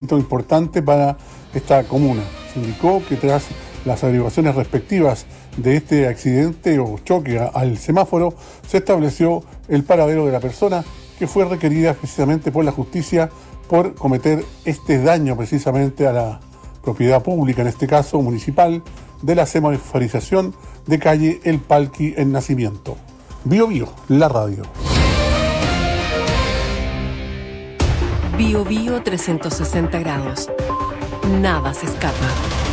éxito importante para esta comuna. Se indicó que tras las averiguaciones respectivas de este accidente o choque al semáforo, se estableció el paradero de la persona que fue requerida precisamente por la justicia por cometer este daño precisamente a la propiedad pública, en este caso municipal, de la semaforización de calle El Palqui en Nacimiento. Bio Bio, la radio. Bio Bio 360 grados. Nada se escapa.